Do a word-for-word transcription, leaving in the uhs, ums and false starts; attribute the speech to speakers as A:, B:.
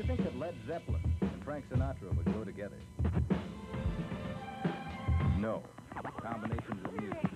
A: think that Led Zeppelin and Frank Sinatra would go together? No. Combinations of music